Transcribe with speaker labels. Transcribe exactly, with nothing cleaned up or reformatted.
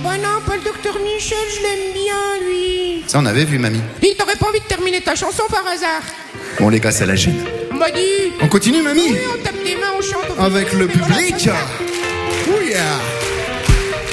Speaker 1: Bah non, pas le docteur Michel, je l'aime bien, lui.
Speaker 2: Ça, on avait vu, mamie.
Speaker 1: Il t'aurait pas envie de terminer ta chanson par hasard?
Speaker 2: Bon, les gars, c'est la gêne.
Speaker 1: On m'a dit.
Speaker 2: On continue, mamie?
Speaker 1: Oui, on tape des mains, on chante. On
Speaker 2: Avec le public. Oh yeah.